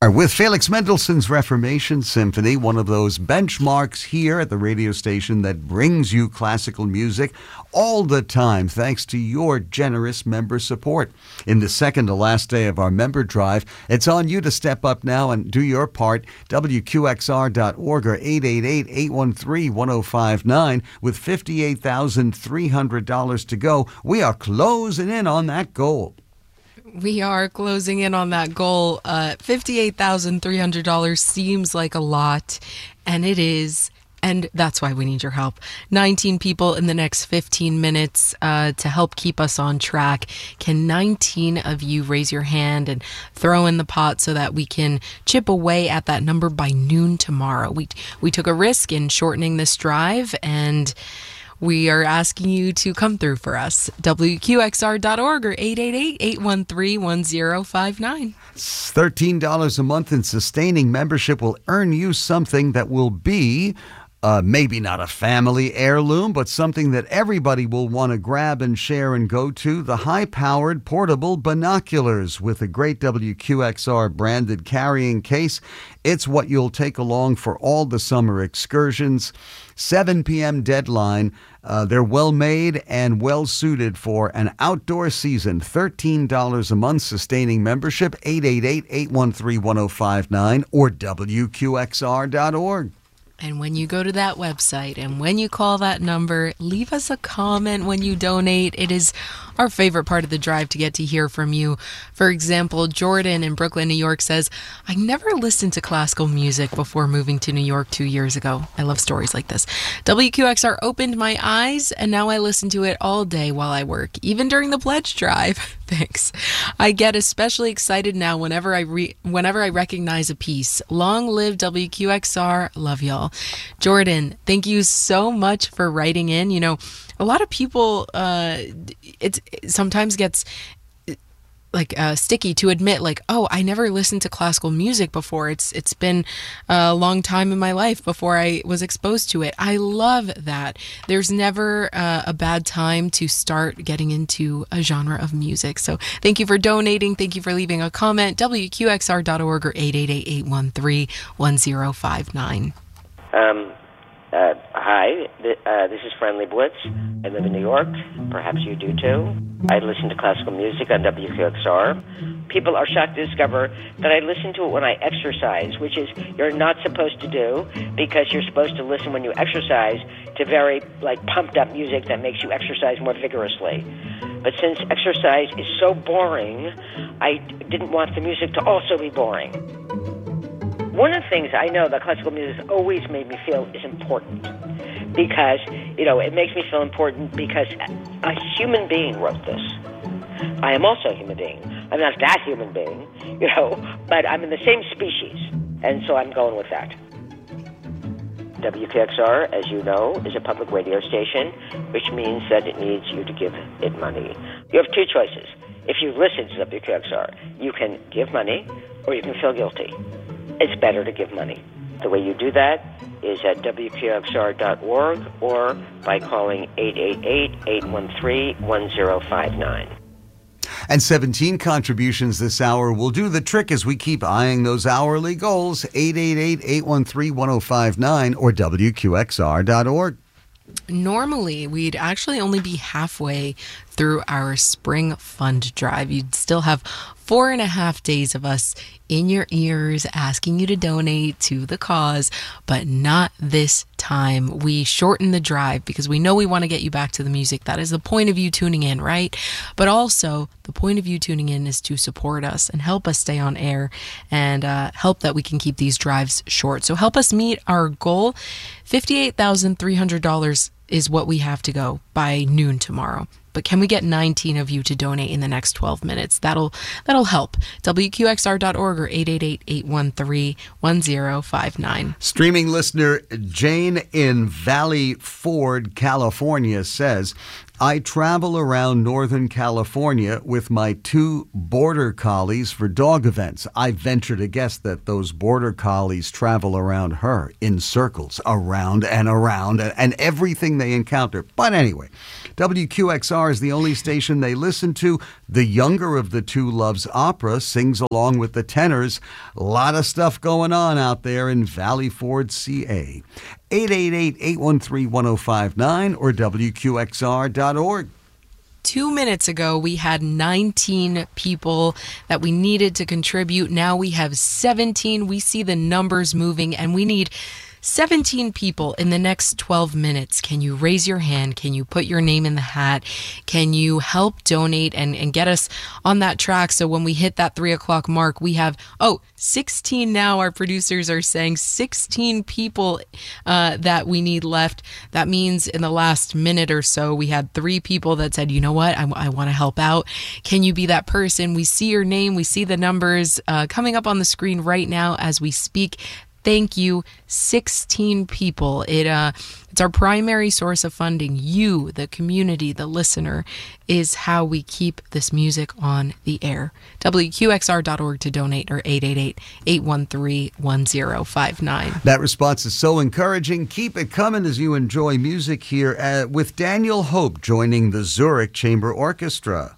With Felix Mendelssohn's Reformation Symphony, one of those benchmarks here at the radio station that brings you classical music all the time, thanks to your generous member support. In the second to last day of our member drive, it's on you to step up now and do your part. WQXR.org or 888-813-1059. With $58,300 to go, we are closing in on that goal. We are closing in on that goal. $58,300 seems like a lot, and it is. And that's why we need your help. 19 people in the next 15 minutes to help keep us on track. Can 19 of you raise your hand and throw in the pot so that we can chip away at that number by noon tomorrow? We took a risk in shortening this drive, and we are asking you to come through for us. WQXR.org or 888-813-1059. $13 a month in sustaining membership will earn you something that will be maybe not a family heirloom, but something that everybody will want to grab and share and go to. The high-powered portable binoculars with a great WQXR branded carrying case. It's what you'll take along for all the summer excursions. 7 p.m. deadline. They're well made and well suited for an outdoor season. $13 a month sustaining membership. 888-813-1059 or WQXR.org. And when you go to that website and when you call that number, leave us a comment when you donate. It is our favorite part of the drive to get to hear from you. For example, Jordan in Brooklyn, New York says, I never listened to classical music before moving to New York 2 years ago. I love stories like this. WQXR opened my eyes, and now I listen to it all day while I work, even during the pledge drive. Thanks. I get especially excited now whenever I recognize a piece. Long live WQXR. Love y'all. Jordan, thank you so much for writing in. You know, a lot of people, it sometimes gets sticky to admit, oh, I never listened to classical music before. It's been a long time in my life before I was exposed to it. I love that. There's never a bad time to start getting into a genre of music. So thank you for donating. Thank you for leaving a comment. WQXR.org or 888-813-1059. Hi, this is Friendly Blitz. I live in New York. Perhaps you do too. I listen to classical music on WQXR. People are shocked to discover that I listen to it when I exercise, which is you're not supposed to do, because you're supposed to listen when you exercise to very pumped up music that makes you exercise more vigorously. But since exercise is so boring, I didn't want the music to also be boring. One of the things I know that classical music has always made me feel is important, because, it makes me feel important because a human being wrote this. I am also a human being. I'm not that human being, but I'm in the same species, and so I'm going with that. WQXR, as you know, is a public radio station, which means that it needs you to give it money. You have two choices. If you listen to WQXR, you can give money or you can feel guilty. It's better to give money. The way you do that is at WQXR.org or by calling 888-813-1059. And 17 contributions this hour will do the trick as we keep eyeing those hourly goals. 888-813-1059 or WQXR.org. Normally, we'd actually only be halfway through our spring fund drive. You'd still have 4.5 days of us in your ears asking you to donate to the cause, but not this time. We shorten the drive because we know we want to get you back to the music. That is the point of you tuning in, right? But also, the point of you tuning in is to support us and help us stay on air and help that we can keep these drives short. So help us meet our goal. $58,300 is what we have to go by noon tomorrow. But can we get 19 of you to donate in the next 12 minutes? That'll help. WQXR.org or 888-813-1059. Streaming listener Jane in Valley Ford, California says, I travel around Northern California with my 2 border collies for dog events. I venture to guess that those border collies travel around her in circles, around and around, and everything they encounter. But anyway, anyway. WQXR is the only station they listen to. The younger of the two loves opera, sings along with the tenors. A lot of stuff going on out there in Valley Forge, CA. 888-813-1059 or WQXR.org. 2 minutes ago, we had 19 people that we needed to contribute. Now we have 17. We see the numbers moving, and we need 17 people in the next 12 minutes. Can you raise your hand? Can you put your name in the hat? Can you help donate and get us on that track? So when we hit that 3 o'clock mark, we have, 16 now. Our producers are saying 16 people that we need left. That means in the last minute or so, we had 3 people that said, you know what, I want to help out. Can you be that person? We see your name. We see the numbers coming up on the screen right now as we speak. Thank you, 16 people. It's our primary source of funding. You, the community, the listener, is how we keep this music on the air. WQXR.org to donate, or 888-813-1059. That response is so encouraging. Keep it coming as you enjoy music here with Daniel Hope joining the Zurich Chamber Orchestra.